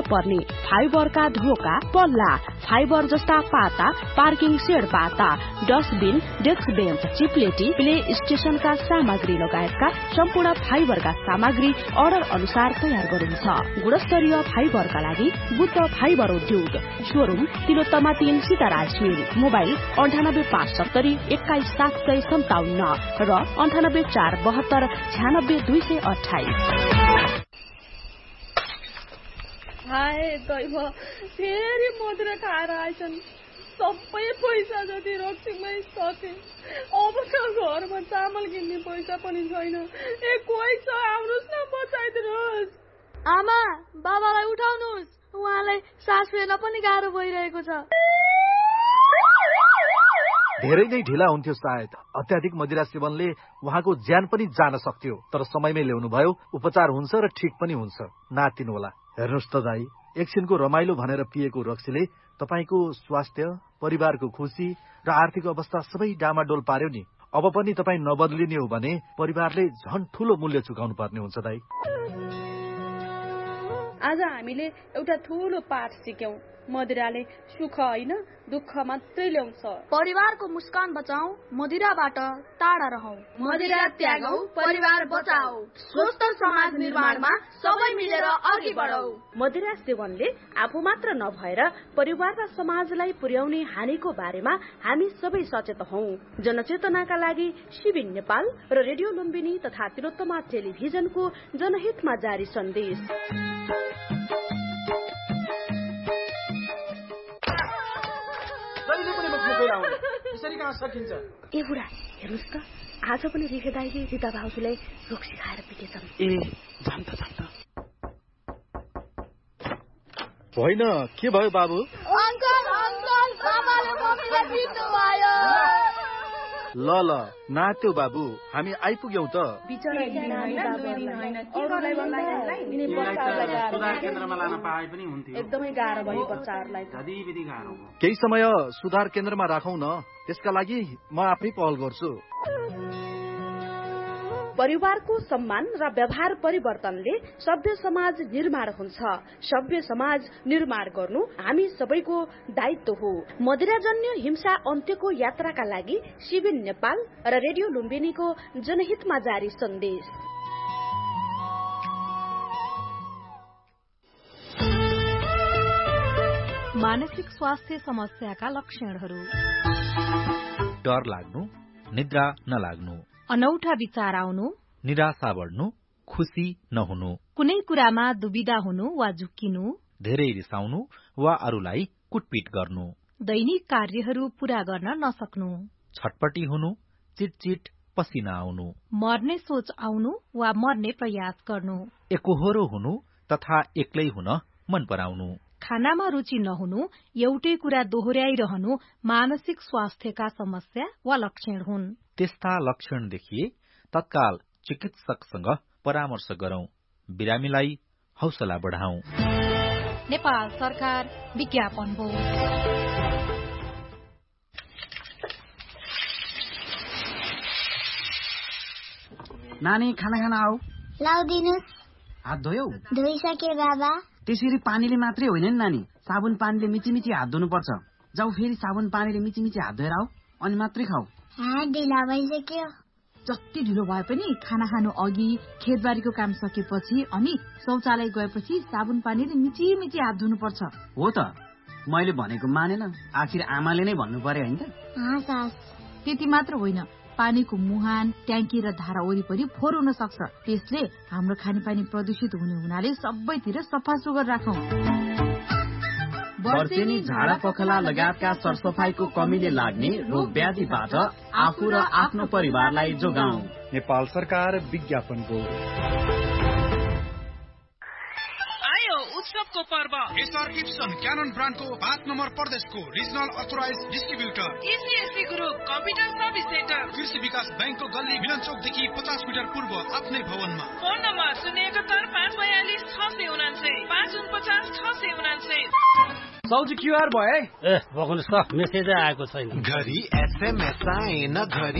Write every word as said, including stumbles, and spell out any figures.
नपर्ने फाइबरका ढोका, पल्ला, फाइबर जस्ता पाता, पार्किङ सेड पाता, डस्टबिन, डेस्क बेन्च, चिप्लेटी, प्ले स्टेशनका सामग्री लगायतका सम्पूर्ण फाइबरका सामग्री अर्डर अनुसार तयार गरिन्छ। गुणस्तरीय फाइबरका लागि बुद्ध फाइबर उद्योग, शोरूम तिलोत्तमा तीन सीताराज मिल, मोबाइल अन्ठानब्बे पाँच सत्तरी एक्काइस सात सय सन्ताउन्न र अन्ठानब्बे चार बहत्तर छ्यानब्बे दुई सय अठाइस। हाय दैव, फेरि मदिरा खाएर आइछन्। सबै पैसा जति रक्सीमै सके। अब त घरमा चामल किन्ने पैसा पनि छैन। ए कोही छ, आउनुहोस् न, बचाइदिनुहोस्। आमा, बाबालाई उठाउनुहोस्, उहाँलाई सास फेर्न पनि गाह्रो भइरहेको छ। धेरै नै ढिला हुन्थ्यो सायद। अत्याधिक मदिरा सेवनले उहाँको ज्यान पनि जान सक्थ्यो, तर समयमै ल्याउनु भयो, उपचार हुन्छ र ठिक पनि हुन्छ। नातिनु होला। हेर्नुहोस् त दाई, एकछिनको रमाइलो भनेर पिएको रक्सीले तपाईको स्वास्थ्य, परिवारको खुशी र आर्थिक अवस्था सबै डामाडोल पार्यो नि। अब पनि तपाईँ नबदलिने हो भने परिवारले झन् ठूलो मूल्य चुकाउनु पर्ने हुन्छ दाई। आज हामीले एउटा ठूलो पाठ सिक्यौं। मदिराले सुख होइन, दुःख मात्रै ल्याउँछ। परिवारको मुस्कान बचाऊ, मदिराबाट टाढा रहौ। मदिरा त्यागौ, परिवार बचाऊ। स्वस्थ समाज निर्माणमा सबै मिलेर अघि बढौ। मदिरा सेवनले आफू मात्र नभएर परिवार र समाजलाई पुर्याउने हानिको बारेमा हामी सबै सचेत हौ। जनचेतनाका लागि शिविर नेपाल र रेडियो लुम्बिनी तथा तिलोत्तमा टेलिभिजनको जनहितमा जारी सन्देश। ए बुढा, हेर्नुहोस् त, आज पनि रिखे दाइले रिता भाउजूलाई रक्सी खाएर पिटेछन्। ए जान्छ जान्छ। होइन, के भयो बाबु? अङ्कल अङ्कल, बाबाले मम्मीलाई पिट्नु भयो। ल ल नात्यो बाबु, हामी आइपुग्यौं त। बिचरा बिरामी बाबुहरुलाई अरूलाई भन्दा यिनी बच्चाहरुलाई केन्द्रमा लान पाए पनि हुन्थ्यो। एकदमै गाह्रो भयो बच्चाहरुलाई त। धदीबिदी गाह्रो भयो। केही समय सुधार केन्द्रमा राखौं न, त्यसका लागि म आफै पहल गर्छु। परिवारको सम्मान र व्यवहार परिवर्तनले सभ्य समाज निर्माण हुन्छ। सभ्य समाज निर्माण गर्नु हामी सबैको दायित्व हो। मदिराजन्य हिंसा अन्त्यको यात्राका लागि शिविर नेपाल र रेडियो लुम्बिनीको जनहितमा जारी सन्देश। मानसिक स्वास्थ्य समस्याका लक्षणहरू: डर लाग्नु, निद्रा नलाग्नु, अनौठा विचार आउनु, निराशा बढ्नु, खुशी नहुनु, कुनै कुरामा दुविधा हुनु वा झुक्किनु, धेरै रिसाउनु वा अरूलाई कुटपिट गर्नु, दैनिक कार्यहरू पूरा गर्न नसक्नु, छटपटी हुनु, चिटचिट पसिना आउनु, मर्ने सोच आउनु वा मर्ने प्रयास गर्नु, एकोहोरो हुनु तथा एक्लै हुन मन पराउनु, खानामा रुचि नहुनु, एउटै कुरा दोहोर्याइरहनु मानसिक स्वास्थ्यका समस्या वा लक्षण हुन्। त्यस्ता लक्षण देखिए तत्काल चिकित्सकसँग परामर्श गरौं। बिरामीलाई हौसला बढाऊ। नेपाल सरकार विज्ञापन बोर्ड। नानी खाना खाना आऊ। लाउदिनुस्। हात धोयौ? धोइसके बाबा। त्यसरी पानीले मात्रै होइन नि नानी, साबुन पानीले मिची मिची हात धुनु पर्छ। जाऊ फेरि साबुन पानीले मिची मिची हात धोएर आऊ, अनि मात्रै खाऊ। हात ढिला भइसक्यो। जति ढिलो भए पनि खाना खानु अघि, खेतबारीको काम सकेपछि अनि शौचालय गएपछि साबुन पानीले मिची मिची हात धुनु पर्छ। हो त, मैले भनेको मानेन, आखिर आमाले नै भन्नु पर्यो हैन त। त्यति मात्र होइन, पानीको मुहान, ट्याङ्की र धारा वरिपरि फोहोर हुन सक्छ। त्यसले हाम्रो खानेपानी प्रदूषित हुने हुनाले सबैतिर सफा सुग्घर राखौं। वर्षेनी झाडा पखला लगायतका सरसफाईको कमीले लाग्ने रोग व्याधिबाट आफू र आफ्नो परिवारलाई जोगाऊ। नेपाल सरकार विज्ञापन बोर्ड। उत्सवको पर्व एसआर गिब्सन क्यानन ब्रान्डको पाँच नम्बर प्रदेशको regional authorise distributor एसीएससी group computer service centre कृषि विकास बैंकको गल्ली मिलन चौकदेखि पचास मिटर पूर्व आफ्नै भवनमा। फोन नम्बर शून्य एकहत्तर पाँच बयालिस छ सय उनान्सय पाँच उनपचास छ सय उनान्सय। सौजी क्युआर भयो है? ए बकुल मेसेजै आएको छैन। घरि एसएमएस आएन, घरि